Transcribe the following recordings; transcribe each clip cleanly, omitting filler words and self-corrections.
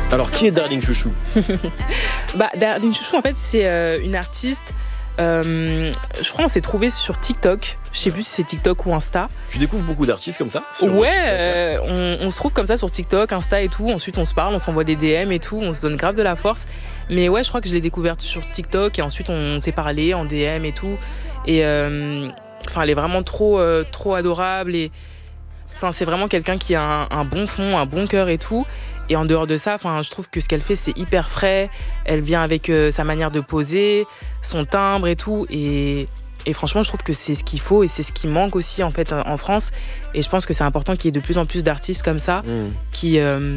Alors, qui est Darling Chouchou? Darling Chouchou, en fait, c'est une artiste. Je crois qu'on s'est trouvé sur TikTok. Je sais plus si c'est TikTok ou Insta. Tu découvres beaucoup d'artistes comme ça? Ouais, on se trouve comme ça sur TikTok, Insta et tout. Ensuite, on se parle, on s'envoie des DM et tout. On se donne grave de la force. Mais ouais, je crois que je l'ai découverte sur TikTok et ensuite on s'est parlé en DM et tout. Et elle est vraiment trop adorable. Et c'est vraiment quelqu'un qui a un bon fond, un bon cœur et tout. Et en dehors de ça, je trouve que ce qu'elle fait, c'est hyper frais. Elle vient avec sa manière de poser, son timbre et tout. Et franchement, je trouve que c'est ce qu'il faut et c'est ce qui manque aussi en fait en France. Et je pense que c'est important qu'il y ait de plus en plus d'artistes comme ça qui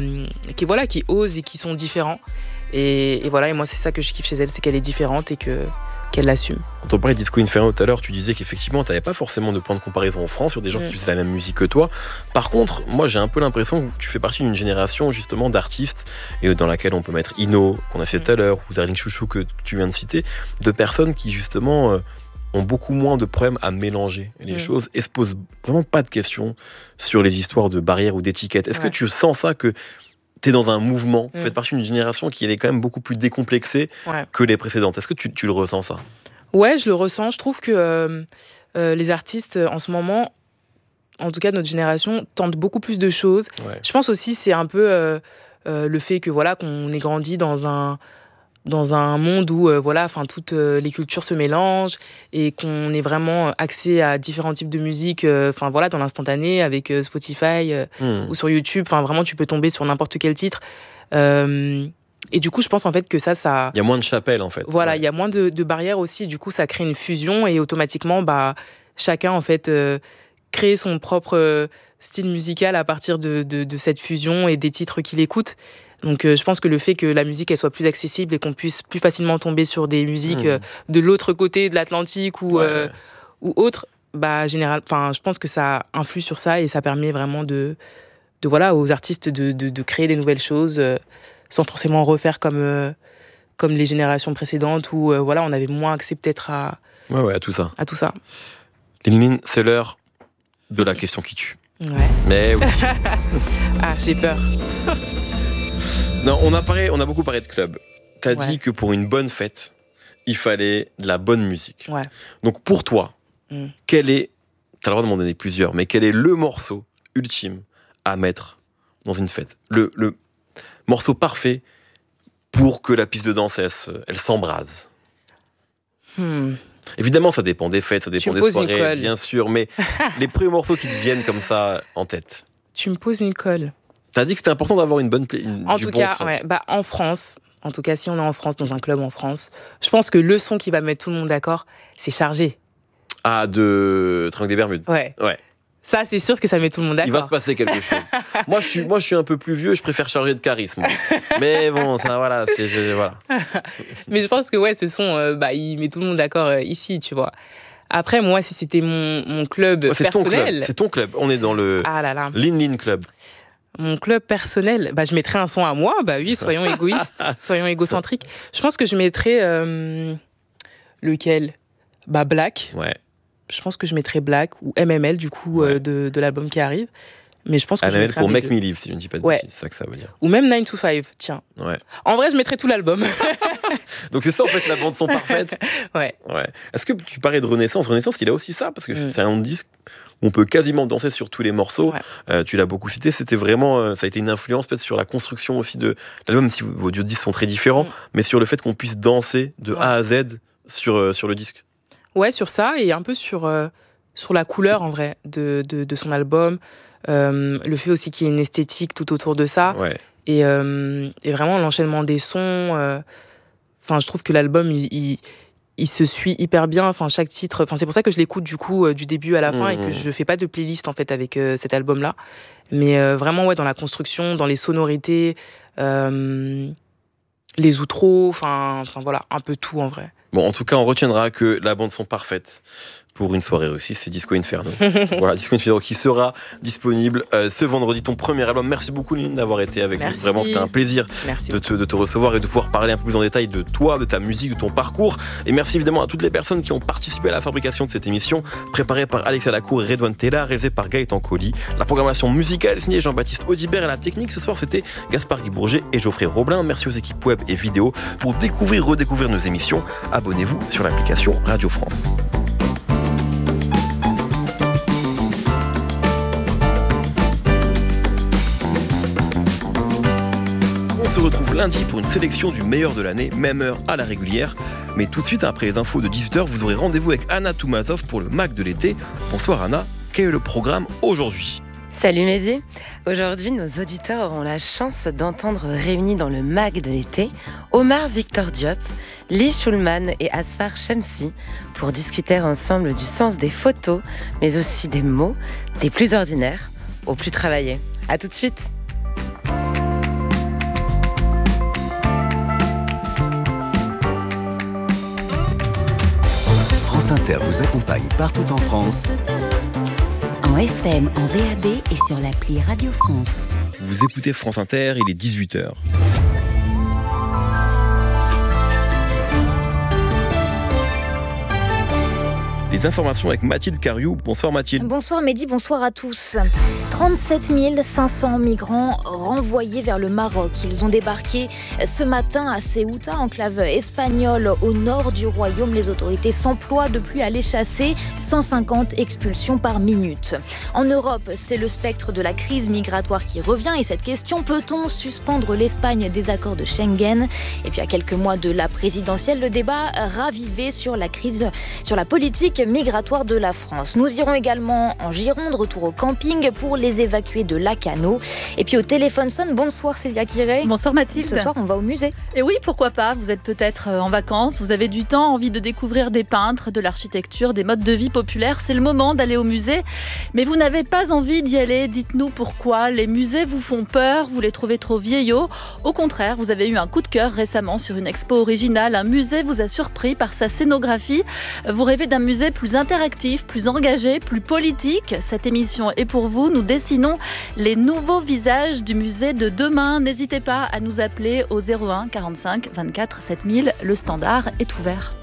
osent et qui sont différents. Et voilà, et moi, c'est ça que je kiffe chez elle, c'est qu'elle est différente et qu'elle l'assume. Quand on parlait de Disco Inferno tout à l'heure, tu disais qu'effectivement, tu n'avais pas forcément de point de comparaison en France sur des gens qui faisaient la même musique que toi. Par contre, moi, j'ai un peu l'impression que tu fais partie d'une génération justement d'artistes, et dans laquelle on peut mettre Ino, qu'on a fait tout à l'heure, ou Darling Chouchou que tu viens de citer, de personnes qui justement ont beaucoup moins de problèmes à mélanger les choses et se posent vraiment pas de questions sur les histoires de barrières ou d'étiquettes. Est-ce que tu sens ça, que t'es dans un mouvement, vous faites partie d'une génération qui est quand même beaucoup plus décomplexée que les précédentes? Est-ce que tu le ressens, ça? Ouais, je le ressens. Je trouve que les artistes, en ce moment, en tout cas notre génération, tentent beaucoup plus de choses. Ouais. Je pense aussi c'est un peu le fait que qu'on ait grandi dans un monde où toutes les cultures se mélangent et qu'on ait vraiment accès à différents types de musique dans l'instantané avec Spotify ou sur YouTube. Vraiment, tu peux tomber sur n'importe quel titre. Et du coup, je pense en fait que ça... Il y a moins de chapelles, en fait. Voilà, il y a moins de barrières aussi. Du coup, ça crée une fusion et automatiquement, chacun, en fait, crée son propre style musical à partir de cette fusion et des titres qu'il écoute. Donc, je pense que le fait que la musique elle soit plus accessible et qu'on puisse plus facilement tomber sur des musiques de l'autre côté de l'Atlantique ou autre, je pense que ça influe sur ça et ça permet vraiment aux artistes de créer des nouvelles choses sans forcément refaire comme les générations précédentes où on avait moins accès peut-être à tout ça. À tout ça. Lin, c'est l'heure de la question qui tue. Ouais. Mais oui. Ah, j'ai peur. Non, on a beaucoup parlé de club. T'as dit que pour une bonne fête, il fallait de la bonne musique. Ouais. Donc pour toi, quel est, t'as le droit de m'en donner plusieurs, mais quel est le morceau ultime à mettre dans une fête? Le morceau parfait pour que la piste de danse, elle s'embrase. Évidemment, ça dépend des fêtes, ça dépend des soirées, bien sûr, mais les premiers morceaux qui te viennent comme ça en tête. Tu me poses une colle. T'as dit que c'était important d'avoir une bonne En tout cas, en France, en tout cas, si on est en France, dans un club en France, je pense que le son qui va mettre tout le monde d'accord, c'est Chargé. Ah, de Triangle des Bermudes. Ouais. Ça, c'est sûr que ça met tout le monde d'accord. Il va se passer quelque chose. moi, je suis un peu plus vieux, je préfère Chargé de charisme. Mais bon, ça, voilà. Mais je pense que ce son, il met tout le monde d'accord ici, tu vois. Après, moi, si c'était mon club personnel... C'est ton club. On est dans le Lin Club. Mon club personnel, je mettrais un son à moi. Oui, soyons égoïstes, soyons égocentriques. Je pense que je mettrais... lequel? Black. Ouais. Je pense que je mettrais Black ou MML, du coup, de l'album qui arrive. Mais je pense que MML je mettrais pour Make Me Live, si je ne dis pas de bêtises, c'est ça que ça veut dire. Ou même 9 to 5, tiens. Ouais. En vrai, je mettrais tout l'album. Donc c'est ça, en fait, la bande-son parfaite. Ouais. Est-ce que tu parlais de Renaissance? Renaissance, il a aussi ça, parce que c'est un disque où on peut quasiment danser sur tous les morceaux. Tu l'as beaucoup cité, c'était vraiment... ça a été une influence peut-être sur la construction aussi de l'album, même si vos disques sont très différents, mais sur le fait qu'on puisse danser de A à Z sur le disque. Ouais, sur ça, et un peu sur la couleur, en vrai, de son album. Le fait aussi qu'il y ait une esthétique tout autour de ça. Ouais. Et vraiment, l'enchaînement des sons... je trouve que l'album, il se suit hyper bien. Chaque titre... c'est pour ça que je l'écoute, du coup, du début à la fin, et que je fais pas de playlist, en fait, avec cet album-là. Mais vraiment, dans la construction, dans les sonorités, les outros, un peu tout, en vrai. Bon, en tout cas, on retiendra que la bande-son parfaite pour une soirée réussie, c'est Disco Inferno. Voilà, Disco Inferno qui sera disponible ce vendredi, ton premier album. Merci beaucoup Lynn d'avoir été avec nous. Vraiment, c'était un plaisir de te recevoir et de pouvoir parler un peu plus en détail de toi, de ta musique, de ton parcours. Et merci évidemment à toutes les personnes qui ont participé à la fabrication de cette émission, préparée par Alexia Lacour et Redouane Tella, réalisée par Gaëtan Colli. La programmation musicale signée Jean-Baptiste Audibert et la technique ce soir, c'était Gaspard Guy-Bourget et Geoffrey Roblin. Merci aux équipes web et vidéo. Pour redécouvrir nos émissions, abonnez-vous sur l'application Radio France. On se retrouve lundi pour une sélection du meilleur de l'année, même heure à la régulière. Mais tout de suite, après les infos de 18h, vous aurez rendez-vous avec Anna Toumazov pour le MAG de l'été. Bonsoir Anna, quel est le programme aujourd'hui ? Salut Mehdi. Aujourd'hui, nos auditeurs auront la chance d'entendre réunis dans le MAG de l'été Omar Victor Diop, Lee Schulman et Asfar Shamsi pour discuter ensemble du sens des photos, mais aussi des mots, des plus ordinaires aux plus travaillés. À tout de suite. France Inter vous accompagne partout en France. En FM, en DAB et sur l'appli Radio France. Vous écoutez France Inter, il est 18h. Les informations avec Mathilde Cariou. Bonsoir Mathilde. Bonsoir Mehdi, bonsoir à tous. 37 500 migrants renvoyés vers le Maroc. Ils ont débarqué ce matin à Ceuta, enclave espagnole au nord du royaume. Les autorités s'emploient depuis à les chasser. 150 expulsions par minute. En Europe, c'est le spectre de la crise migratoire qui revient. Et cette question, peut-on suspendre l'Espagne des accords de Schengen ? Et puis à quelques mois de la présidentielle, le débat ravivé sur la crise, sur la politique migratoire de la France. Nous irons également en Gironde, retour au camping pour les évacués de Lacano. Et puis au téléphone sonne, bonsoir Célia Kiré. Bonsoir Mathilde. Ce soir, on va au musée. Et oui, pourquoi pas, vous êtes peut-être en vacances, vous avez du temps, envie de découvrir des peintres, de l'architecture, des modes de vie populaires. C'est le moment d'aller au musée, mais vous n'avez pas envie d'y aller. Dites-nous pourquoi. Les musées vous font peur, vous les trouvez trop vieillots. Au contraire, vous avez eu un coup de cœur récemment sur une expo originale. Un musée vous a surpris par sa scénographie. Vous rêvez d'un musée plus interactif, plus engagé, plus politique. Cette émission est pour vous. Nous dessinons les nouveaux visages du musée de demain. N'hésitez pas à nous appeler au 01 45 24 7000. Le standard est ouvert.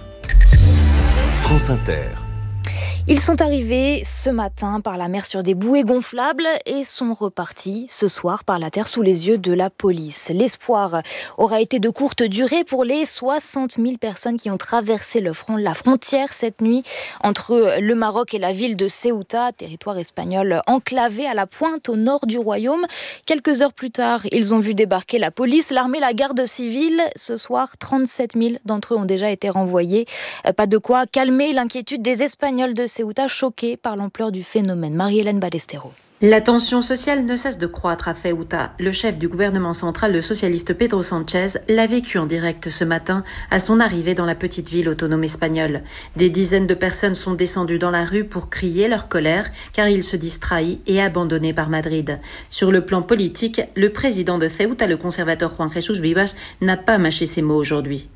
France Inter. Ils sont arrivés ce matin par la mer sur des bouées gonflables et sont repartis ce soir par la terre sous les yeux de la police. L'espoir aura été de courte durée pour les 60 000 personnes qui ont traversé la frontière cette nuit entre le Maroc et la ville de Ceuta, territoire espagnol enclavé à la pointe au nord du royaume. Quelques heures plus tard, ils ont vu débarquer la police, l'armée, la garde civile. Ce soir, 37 000 d'entre eux ont déjà été renvoyés. Pas de quoi calmer l'inquiétude des Espagnols de Ceuta, choqués par l'ampleur du phénomène. Marie-Hélène Ballesteros. La tension sociale ne cesse de croître à Ceuta. Le chef du gouvernement central, le socialiste Pedro Sánchez, l'a vécu en direct ce matin à son arrivée dans la petite ville autonome espagnole. Des dizaines de personnes sont descendues dans la rue pour crier leur colère car ils se disent trahis et abandonnés par Madrid. Sur le plan politique, le président de Ceuta, le conservateur Juan Jesús Vivas, n'a pas mâché ses mots aujourd'hui.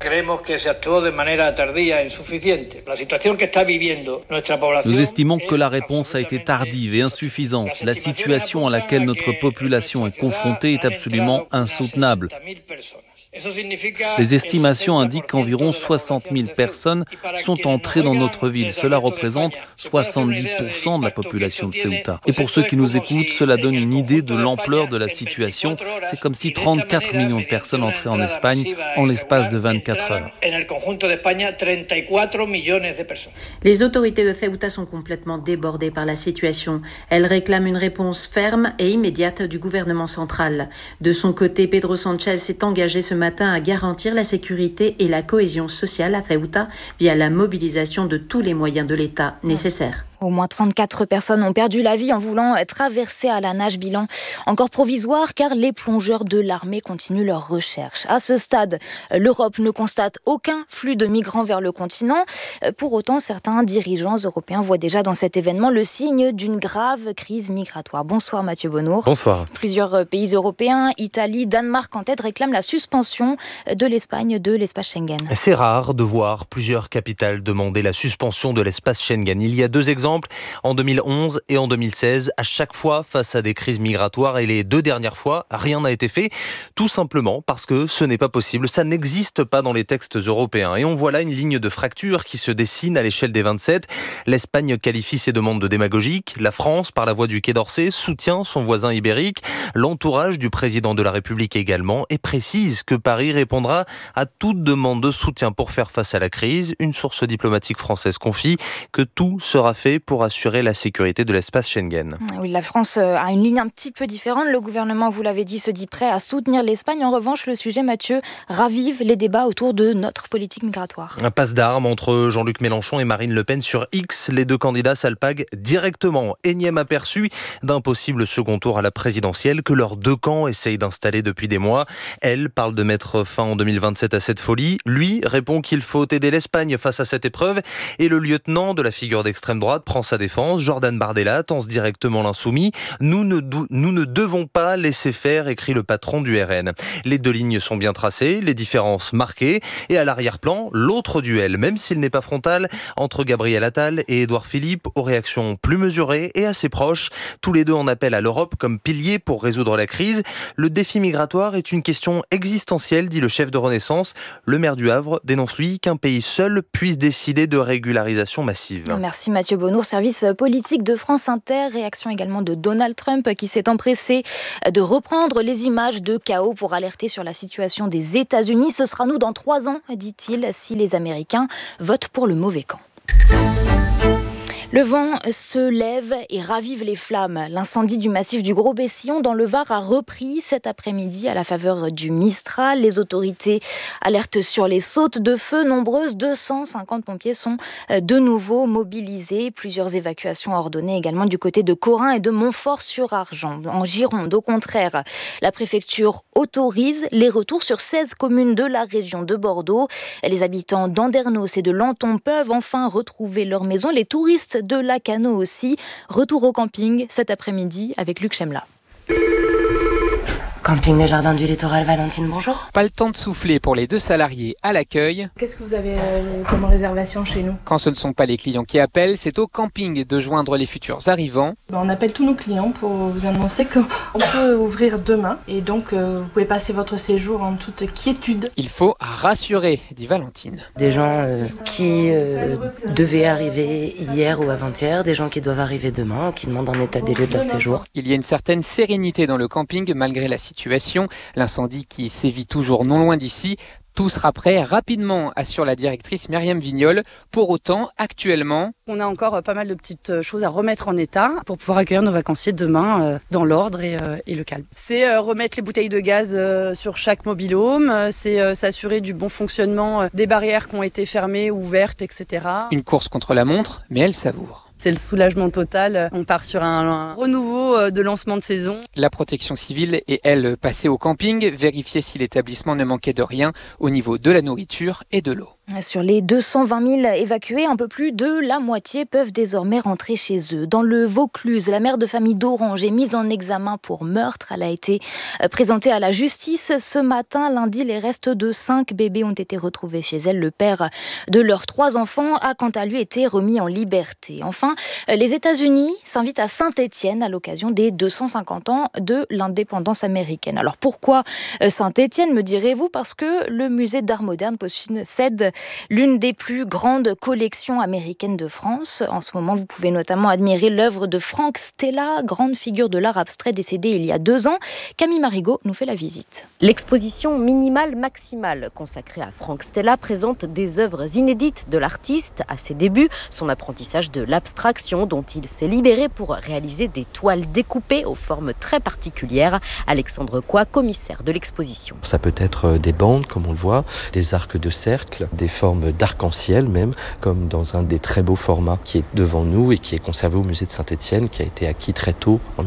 Nous estimons que la réponse a été tardive et insuffisante. La situation à laquelle notre population est confrontée est absolument insoutenable. Les estimations indiquent qu'environ 60 000 personnes sont entrées dans notre ville. Cela représente 70% de la population de Ceuta. Et pour ceux qui nous écoutent, cela donne une idée de l'ampleur de la situation. C'est comme si 34 millions de personnes entraient en Espagne en l'espace de 24 heures. Les autorités de Ceuta sont complètement débordées par la situation. Elles réclament une réponse ferme et immédiate du gouvernement central. De son côté, Pedro Sánchez s'est engagé ce matin à garantir la sécurité et la cohésion sociale à Ceuta via la mobilisation de tous les moyens de l'État nécessaires. Au moins 34 personnes ont perdu la vie en voulant traverser à la nage, bilan encore provisoire car les plongeurs de l'armée continuent leurs recherches. À ce stade, l'Europe ne constate aucun flux de migrants vers le continent. Pour autant, certains dirigeants européens voient déjà dans cet événement le signe d'une grave crise migratoire. Bonsoir Mathieu Bonnour. Bonsoir. Plusieurs pays européens, Italie, Danemark en tête, réclament la suspension de l'Espagne de l'espace Schengen. C'est rare de voir plusieurs capitales demander la suspension de l'espace Schengen. Il y a 2 exemples, en 2011 et en 2016, à chaque fois face à des crises migratoires, et les 2 dernières fois, rien n'a été fait, tout simplement parce que ce n'est pas possible, ça n'existe pas dans les textes européens. Et on voit là une ligne de fracture qui se dessine à l'échelle des 27. L'Espagne qualifie ses demandes de démagogiques, la France, par la voix du Quai d'Orsay, soutient son voisin ibérique, l'entourage du président de la République également, et précise que Paris répondra à toute demande de soutien pour faire face à la crise. Une source diplomatique française confie que tout sera fait pour assurer la sécurité de l'espace Schengen. Oui, la France a une ligne un petit peu différente. Le gouvernement, vous l'avez dit, se dit prêt à soutenir l'Espagne. En revanche, le sujet, Mathieu, ravive les débats autour de notre politique migratoire. Un passe d'armes entre Jean-Luc Mélenchon et Marine Le Pen sur X. Les 2 candidats s'alpaguent directement. Énième aperçu d'un possible second tour à la présidentielle que leurs 2 camps essayent d'installer depuis des mois. Elle parle de mettre fin en 2027 à cette folie. Lui répond qu'il faut aider l'Espagne face à cette épreuve. Et le lieutenant de la figure d'extrême droite prend sa défense. Jordan Bardella tence directement l'insoumis. Nous ne devons pas laisser faire, écrit le patron du RN. Les 2 lignes sont bien tracées, les différences marquées. Et à l'arrière-plan, l'autre duel, même s'il n'est pas frontal, entre Gabriel Attal et Édouard Philippe, aux réactions plus mesurées et assez proches. Tous les 2 en appellent à l'Europe comme pilier pour résoudre la crise. Le défi migratoire est une question existentielle, dit le chef de Renaissance. Le maire du Havre dénonce, lui, qu'un pays seul puisse décider de régularisation massive. Merci Mathieu Bonnour, service politique de France Inter. Réaction également de Donald Trump qui s'est empressé de reprendre les images de chaos pour alerter sur la situation des États-Unis. Ce sera nous dans 3 ans, dit-il, si les Américains votent pour le mauvais camp. Le vent se lève et ravive les flammes. L'incendie du massif du Gros-Bessillon dans le Var a repris cet après-midi à la faveur du Mistral. Les autorités alertent sur les sautes de feu nombreuses. 250 pompiers sont de nouveau mobilisés. Plusieurs évacuations ordonnées également du côté de Corin et de Montfort-sur-Argent. En Gironde, au contraire, la préfecture autorise les retours sur 16 communes de la région de Bordeaux. Les habitants d'Andernos et de Lanton peuvent enfin retrouver leur maison. Les touristes de Lacanau aussi. Retour au camping cet après-midi avec Luc Chemla. Camping Les Jardins du Littoral, Valentine, bonjour. Pas le temps de souffler pour les 2 salariés à l'accueil. Qu'est-ce que vous avez comme réservation chez nous ? Quand ce ne sont pas les clients qui appellent, c'est au camping de joindre les futurs arrivants. On appelle tous nos clients pour vous annoncer qu'on peut ouvrir demain et donc vous pouvez passer votre séjour en toute quiétude. Il faut rassurer, dit Valentine. Des gens qui devaient arriver hier ou avant-hier, des gens qui doivent arriver demain, qui demandent un état des lieux de leur séjour. Il y a une certaine sérénité dans le camping malgré la situation. L'incendie qui sévit toujours non loin d'ici. Tout sera prêt rapidement, assure la directrice Myriam Vignol. Pour autant, actuellement, on a encore pas mal de petites choses à remettre en état pour pouvoir accueillir nos vacanciers demain dans l'ordre et le calme. C'est remettre les bouteilles de gaz sur chaque mobil-home, c'est s'assurer du bon fonctionnement des barrières qui ont été fermées, ouvertes, etc. Une course contre la montre, mais elle savoure. C'est le soulagement total. On part sur un renouveau de lancement de saison. La protection civile est, elle, passée au camping, vérifier si l'établissement ne manquait de rien au niveau de la nourriture et de l'eau. Sur les 220 000 évacués, un peu plus de la moitié peuvent désormais rentrer chez eux. Dans le Vaucluse, la mère de famille d'Orange est mise en examen pour meurtre. Elle a été présentée à la justice ce matin. Lundi, les restes de 5 bébés ont été retrouvés chez elle. Le père de leurs 3 enfants a quant à lui été remis en liberté. Enfin, les États-Unis s'invitent à Saint-Étienne à l'occasion des 250 ans de l'indépendance américaine. Alors pourquoi Saint-Étienne, me direz-vous ? Parce que le musée d'art moderne possède l'une des plus grandes collections américaines de France. En ce moment, vous pouvez notamment admirer l'œuvre de Frank Stella, grande figure de l'art abstrait décédée il y a 2 ans. Camille Marigot nous fait la visite. L'exposition Minimal Maximal, consacrée à Frank Stella, présente des œuvres inédites de l'artiste. À ses débuts, son apprentissage de l'abstraction dont il s'est libéré pour réaliser des toiles découpées aux formes très particulières. Alexandre Coy, commissaire de l'exposition. Ça peut être des bandes, comme on le voit, des arcs de cercle, des des formes d'arc-en-ciel même, comme dans un des très beaux formats qui est devant nous et qui est conservé au musée de Saint-Étienne, qui a été acquis très tôt, en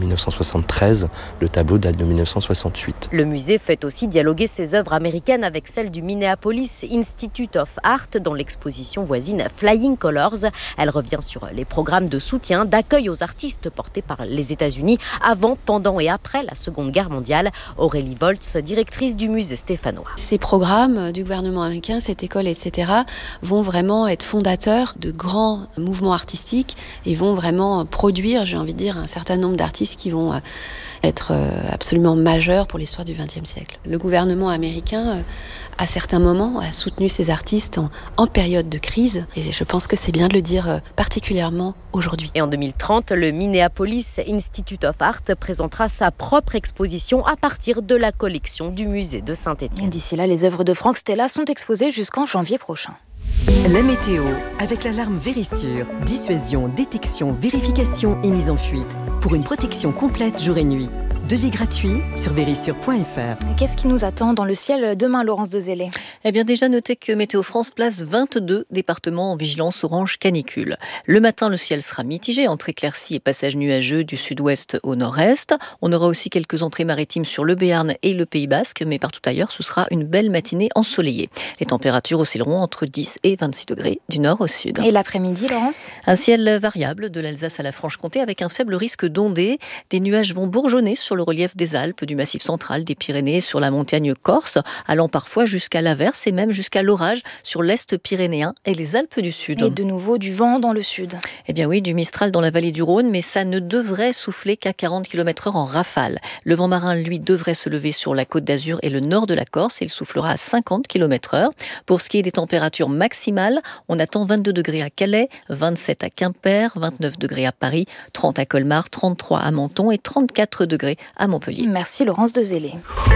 1973. Le tableau date de 1968. Le musée fait aussi dialoguer ses œuvres américaines avec celles du Minneapolis Institute of Art dans l'exposition voisine Flying Colors. Elle revient sur les programmes de soutien, d'accueil aux artistes portés par les États-Unis avant, pendant et après la Seconde Guerre mondiale. Aurélie Voltz, directrice du musée stéphanois. Ces programmes du gouvernement américain, cette école, etc., vont vraiment être fondateurs de grands mouvements artistiques et vont vraiment produire, j'ai envie de dire, un certain nombre d'artistes qui vont être absolument majeurs pour l'histoire du XXe siècle. Le gouvernement américain, à certains moments, a soutenu ces artistes en période de crise et je pense que c'est bien de le dire particulièrement aujourd'hui. Et en 2030, le Minneapolis Institute of Art présentera sa propre exposition à partir de la collection du musée de Saint-Étienne. D'ici là, les œuvres de Franck Stella sont exposées jusqu'en janvier prochain. La météo, avec l'alarme Vérissure. Dissuasion, détection, vérification et mise en fuite. Pour une protection complète jour et nuit. Devis gratuit sur vérissure.fr. Qu'est-ce qui nous attend dans le ciel demain, Laurence Dezellé ? Eh bien, déjà, notez que Météo France place 22 départements en vigilance orange canicule. Le matin, le ciel sera mitigé entre éclaircies et passages nuageux du sud-ouest au nord-est. On aura aussi quelques entrées maritimes sur le Béarn et le Pays Basque, mais partout ailleurs, ce sera une belle matinée ensoleillée. Les températures oscilleront entre 10 et 26 degrés du nord au sud. Et l'après-midi, Laurence ? Un ciel variable de l'Alsace à la Franche-Comté avec un faible risque d'ondées. Des nuages vont bourgeonner sur le relief des Alpes, du Massif central, des Pyrénées, sur la montagne corse, allant parfois jusqu'à l'averse et même jusqu'à l'orage sur l'est pyrénéen et les Alpes du Sud. Et de nouveau du vent dans le sud. Eh bien oui, du Mistral dans la vallée du Rhône, mais ça ne devrait souffler qu'à 40 km/h en rafale. Le vent marin, lui, devrait se lever sur la Côte d'Azur et le nord de la Corse et il soufflera à 50 km/h. Pour ce qui est des températures maximales, on attend 22 degrés à Calais, 27 à Quimper, 29 degrés à Paris, 30 à Colmar, 33 à Menton et 34 degrés à Montpellier. Merci Laurence Dezellé.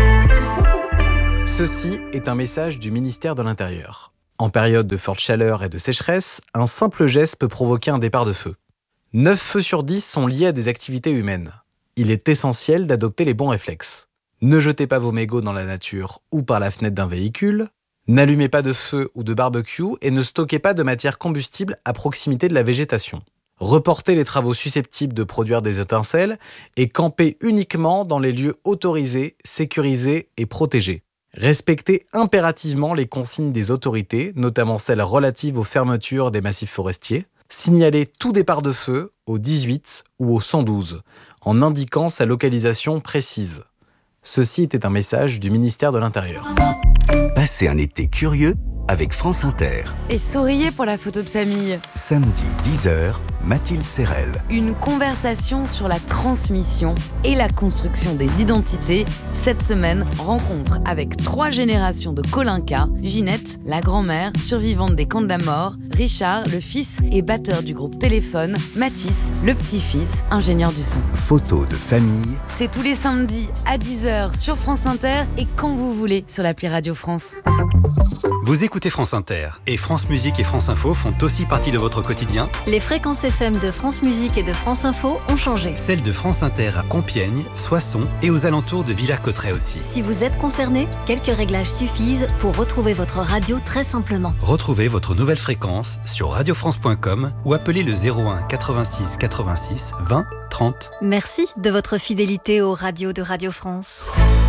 Ceci est un message du ministère de l'Intérieur. En période de forte chaleur et de sécheresse, un simple geste peut provoquer un départ de feu. 9 feux sur 10 sont liés à des activités humaines. Il est essentiel d'adopter les bons réflexes. Ne jetez pas vos mégots dans la nature ou par la fenêtre d'un véhicule. N'allumez pas de feu ou de barbecue et ne stockez pas de matière combustible à proximité de la végétation. Reportez les travaux susceptibles de produire des étincelles et campez uniquement dans les lieux autorisés, sécurisés et protégés. Respectez impérativement les consignes des autorités, notamment celles relatives aux fermetures des massifs forestiers. Signalez tout départ de feu au 18 ou au 112, en indiquant sa localisation précise. Ceci était un message du ministère de l'Intérieur. Passez un été curieux avec France Inter. Et souriez pour la photo de famille. Samedi 10h, Mathilde Serrel. Une conversation sur la transmission et la construction des identités. Cette semaine, rencontre avec 3 générations de Colinca. Ginette, la grand-mère, survivante des camps de la mort. Richard, le fils et batteur du groupe Téléphone. Mathis, le petit-fils, ingénieur du son. Photos de famille. C'est tous les samedis à 10h sur France Inter et quand vous voulez sur l'appli Radio France. Vous écoutez France Inter et France Musique et France Info font aussi partie de votre quotidien. Les fréquences FM de France Musique et de France Info ont changé. Celles de France Inter à Compiègne, Soissons et aux alentours de Villers-Cotterêts aussi. Si vous êtes concerné, quelques réglages suffisent pour retrouver votre radio très simplement. Retrouvez votre nouvelle fréquence sur radiofrance.com ou appelez le 01 86 86 20 30. Merci de votre fidélité aux radios de Radio France.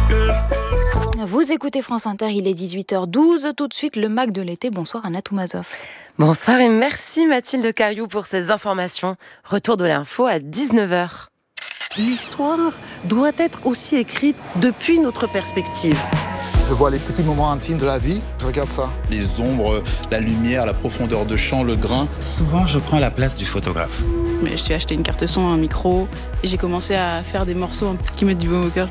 Vous écoutez France Inter, il est 18h12. Tout de suite, le MAC de l'été. Bonsoir Anna Toumazov. Bonsoir et merci Mathilde Cariou pour ces informations. Retour de l'info à 19h. L'histoire doit être aussi écrite depuis notre perspective. Je vois les petits moments intimes de la vie. Regarde ça. Les ombres, la lumière, la profondeur de champ, le grain. Souvent, je prends la place du photographe. Mais je suis acheté une carte son, un micro, et j'ai commencé à faire des morceaux qui mettent du baume au cœur.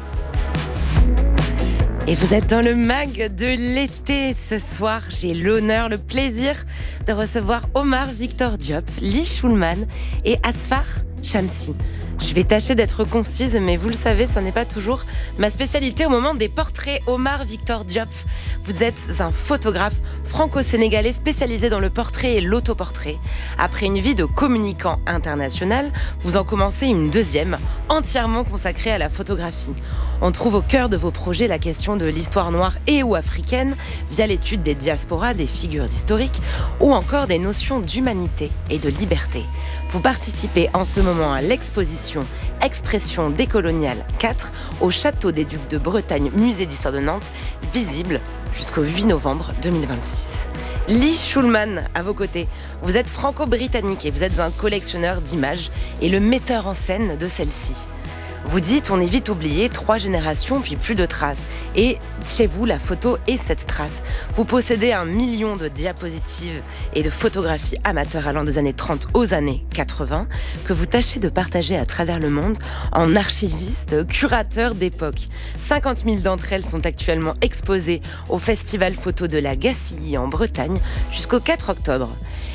Et vous êtes dans le MAG de l'été ce soir. J'ai l'honneur, le plaisir de recevoir Omar Victor Diop, Lee Schulman et Asfar Shamsi. Je vais tâcher d'être concise, mais vous le savez, ça n'est pas toujours ma spécialité au moment des portraits. Omar Victor Diop, vous êtes un photographe franco-sénégalais spécialisé dans le portrait et l'autoportrait. Après une vie de communicant international, vous en commencez une deuxième, entièrement consacrée à la photographie. On trouve au cœur de vos projets la question de l'histoire noire et ou africaine, via l'étude des diasporas, des figures historiques, ou encore des notions d'humanité et de liberté. Vous participez en ce moment à l'exposition Expression décoloniale 4 au Château des Ducs de Bretagne, musée d'histoire de Nantes, visible jusqu'au 8 novembre 2026. Lee Schulman, à vos côtés. Vous êtes franco-britannique et vous êtes un collectionneur d'images et le metteur en scène de celles-ci. Vous dites, on est vite oublié, 3 générations, puis plus de traces. Et chez vous, la photo est cette trace. Vous possédez 1 million de diapositives et de photographies amateurs allant des années 30 aux années 80, que vous tâchez de partager à travers le monde en archiviste, curateur d'époque. 50 000 d'entre elles sont actuellement exposées au Festival Photo de la Gacilly en Bretagne jusqu'au 4 octobre.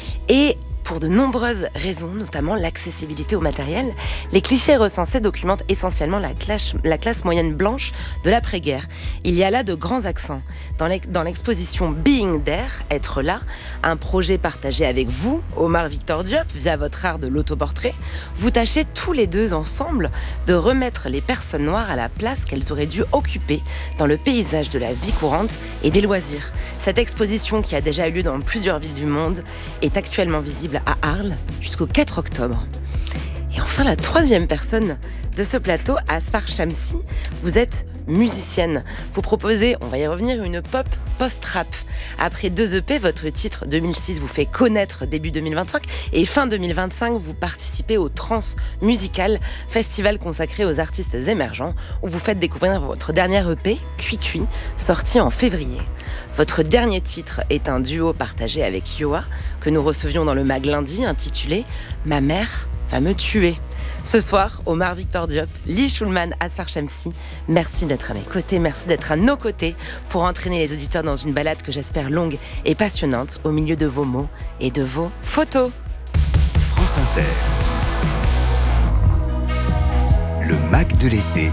Et pour de nombreuses raisons, notamment l'accessibilité au matériel, les clichés recensés documentent essentiellement la classe moyenne blanche de l'après-guerre. Il y a là de grands accents. Dans l'exposition Being There, être là, un projet partagé avec vous, Omar Victor Diop, via votre art de l'autoportrait, vous tâchez tous les deux ensemble de remettre les personnes noires à la place qu'elles auraient dû occuper dans le paysage de la vie courante et des loisirs. Cette exposition, qui a déjà eu lieu dans plusieurs villes du monde, est actuellement visible à Arles jusqu'au 4 octobre. Et enfin, la 3e personne de ce plateau, Asfar Shamsi, vous êtes musicienne. Vous proposez, on va y revenir, une pop post-rap. Après 2 EP, votre titre 2006 vous fait connaître début 2025 et fin 2025, vous participez au Trans Musical, festival consacré aux artistes émergents, où vous faites découvrir votre dernière EP, Cui Cui, sorti en février. Votre dernier titre est un duo partagé avec Yoa, que nous recevions dans le mag lundi, intitulé « Ma mère va me tuer ». Ce soir, Omar Victor Diop, Lee Schulman, Asfar Shamsi, merci d'être à mes côtés, merci d'être à nos côtés pour entraîner les auditeurs dans une balade que j'espère longue et passionnante au milieu de vos mots et de vos photos. France Inter. Le Mac de l'été.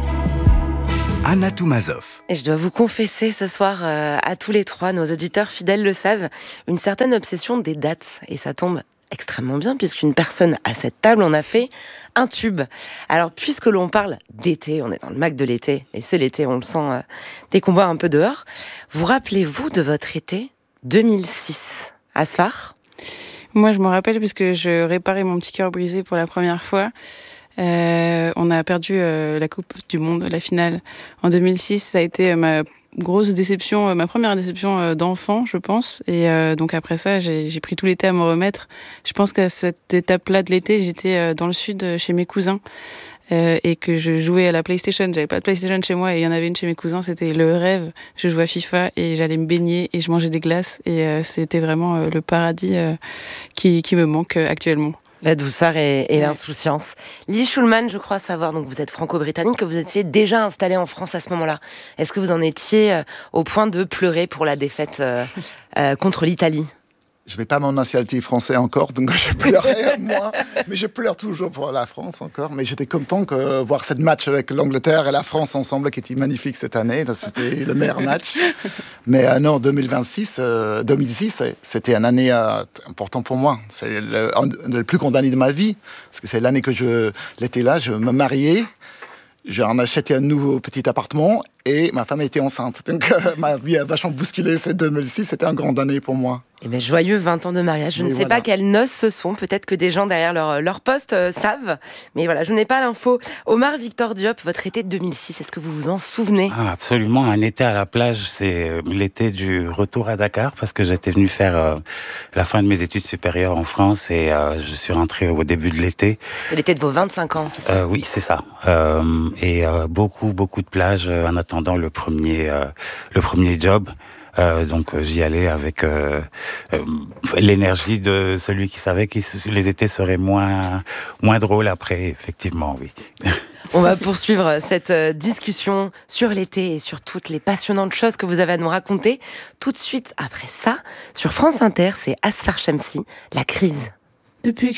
Anna Toumazov. Et je dois vous confesser ce soir à tous les 3, nos auditeurs fidèles le savent, une certaine obsession des dates. Et ça tombe extrêmement bien puisqu'une personne à cette table en a fait un tube. Alors puisque l'on parle d'été, on est dans le Mac de l'été, et c'est l'été, on le sent dès qu'on voit un peu dehors. Vous rappelez-vous de votre été 2006, Asfar ? Moi, je me rappelle puisque je réparais mon petit cœur brisé pour la première fois. On a perdu la Coupe du Monde, la finale, en 2006. Ça a été ma grosse déception, ma première déception d'enfant, je pense. Et donc après ça, j'ai pris tout l'été à me remettre. Je pense qu'à cette étape-là de l'été, j'étais dans le sud chez mes cousins et que je jouais à la PlayStation. J'avais pas de PlayStation chez moi et il y en avait une chez mes cousins. C'était le rêve. Je jouais à FIFA et j'allais me baigner et je mangeais des glaces. Et c'était vraiment le paradis qui me manque actuellement. La douceur et l'insouciance. Lee Schulman, je crois savoir, donc vous êtes franco-britannique, que vous étiez déjà installé en France à ce moment-là. Est-ce que vous en étiez au point de pleurer pour la défaite contre l'Italie ? Je vais pas mon nationalité française encore, donc je pleurais moins, mais je pleure toujours pour la France encore. Mais j'étais content de voir cette match avec l'Angleterre et la France ensemble, qui était magnifique cette année. C'était le meilleur match. Mais non, 2006, c'était une année importante pour moi. C'est le plus grande année de ma vie, parce que c'est l'année que l'été là, je me mariais. J'en acheté un nouveau petit appartement et ma femme était enceinte. Donc ma vie a vachement bousculé. C'est 2006, c'était une grande année pour moi. Eh bien, joyeux 20 ans de mariage. Je ne sais pas quelles noces ce sont. Peut-être que des gens derrière leur poste savent. Mais voilà, je n'ai pas l'info. Omar Victor Diop, votre été de 2006, est-ce que vous vous en souvenez ? Absolument. Un été à la plage, c'est l'été du retour à Dakar parce que j'étais venu faire la fin de mes études supérieures en France et je suis rentré au début de l'été. C'est l'été de vos 25 ans, c'est ça ? Oui, c'est ça. Et beaucoup de plages en attendant le premier job. Donc j'y allais avec l'énergie de celui qui savait que les étés seraient moins drôles après, effectivement, oui. On va poursuivre cette discussion sur l'été et sur toutes les passionnantes choses que vous avez à nous raconter. Tout de suite après ça, sur France Inter, c'est Asfar Shamsi, La crise. Depuis